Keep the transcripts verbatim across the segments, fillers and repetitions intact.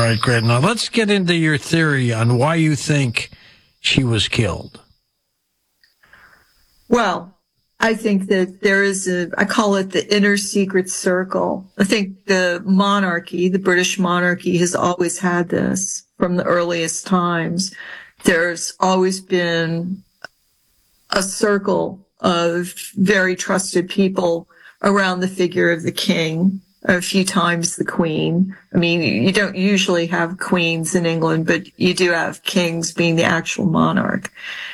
right, great. Now let's get into your theory on why you think she was killed. Well, I think that there is a, I call it the inner secret circle. I think the monarchy, the British monarchy, has always had this from the earliest times. There's always been a circle of very trusted people around the figure of the king, a few times the queen. I mean, you don't usually have queens in England, but you do have kings being the actual monarch.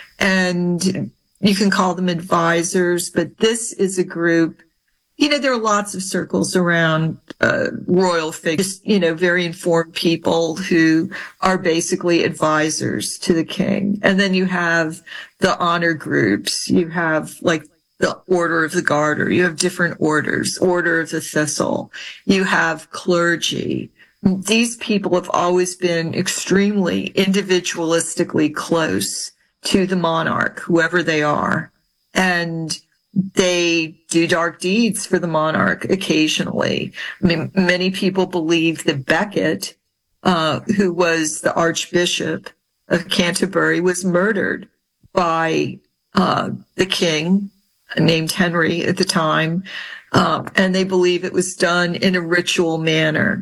And you can call them advisors, but this is a group, you know, there are lots of circles around uh, royal figures, you know, very informed people who are basically advisors to the king. And then you have the honor groups. You have like the Order of the Garter. You have different orders, Order of the Thistle. You have clergy. These people have always been extremely individualistically close to the monarch, whoever they are. And they do dark deeds for the monarch occasionally. I mean, many people believe that Becket, uh, who was the Archbishop of Canterbury, was murdered by uh, the king, named Henry at the time, uh, and they believe it was done in a ritual manner.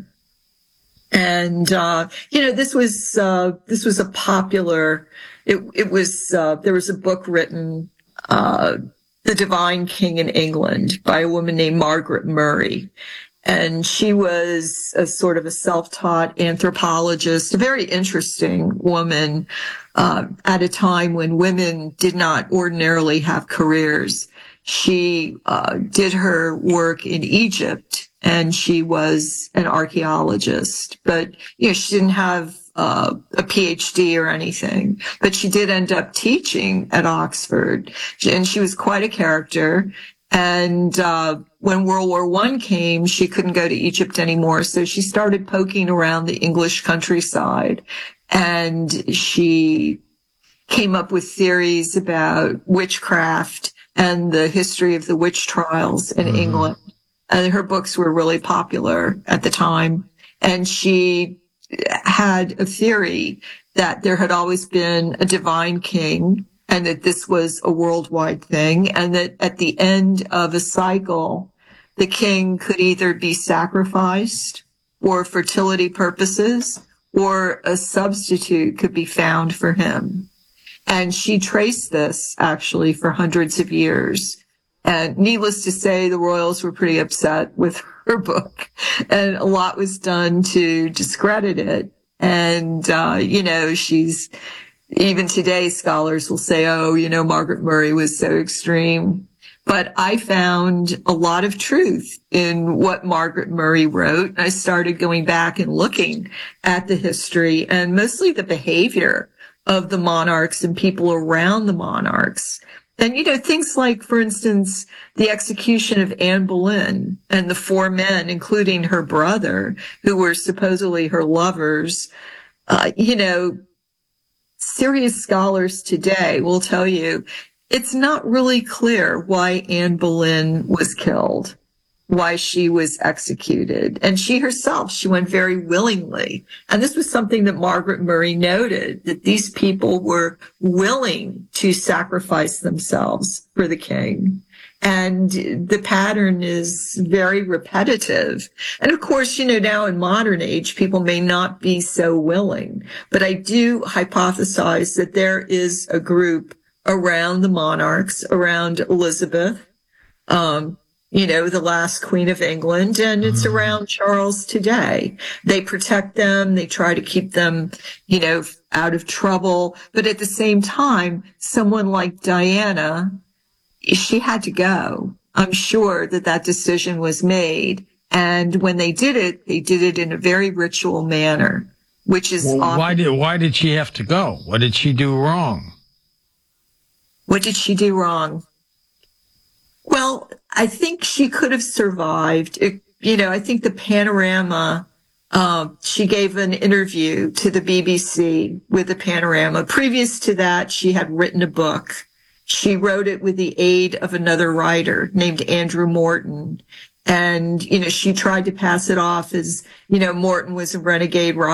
And uh, you know, this was uh, this was a popular. It, it was, uh, there was a book written, uh, The Divine King in England by a woman named Margaret Murray. And she was a sort of a self-taught anthropologist, a very interesting woman, uh, at a time when women did not ordinarily have careers. She, uh, did her work in Egypt and she was an archaeologist, but, you know, she didn't have Uh, a P H D or anything, but she did end up teaching at Oxford, and she was quite a character. And uh, when World War One came, she couldn't go to Egypt anymore, so she started poking around the English countryside, and she came up with theories about witchcraft and the history of the witch trials in mm-hmm. England. And her books were really popular at the time, and she had a theory that there had always been a divine king and that this was a worldwide thing, and that at the end of a cycle, the king could either be sacrificed for fertility purposes or a substitute could be found for him. And she traced this actually for hundreds of years. And needless to say, the royals were pretty upset with her book, and a lot was done to discredit it. And, uh, you know, she's, even today, scholars will say, oh, you know, Margaret Murray was so extreme. But I found a lot of truth in what Margaret Murray wrote. I started going back and looking at the history and mostly the behavior of the monarchs and people around the monarchs. And, you know, things like, for instance, the execution of Anne Boleyn and the four men, including her brother, who were supposedly her lovers. Uh, you know, serious scholars today will tell you it's not really clear why Anne Boleyn was killed, why she was executed. And she herself, she went very willingly. And this was something that Margaret Murray noted, that these people were willing to sacrifice themselves for the king. And the pattern is very repetitive. And of course, you know, now in modern age, people may not be so willing, but I do hypothesize that there is a group around the monarchs, around Elizabeth, um, you know, the last Queen of England, and it's mm-hmm. around Charles today. They protect them. They try to keep them, you know, out of trouble. But at the same time, someone like Diana, she had to go. I'm sure that that decision was made. And when they did it, they did it in a very ritual manner, which is well, often... why did, why did she have to go? What did she do wrong? What did she do wrong? Well, I think she could have survived. It, you know, I think the Panorama, uh, she gave an interview to the B B C with the Panorama. Previous to that, she had written a book. She wrote it with the aid of another writer named Andrew Morton. And, you know, she tried to pass it off as, you know, Morton was a renegade writer.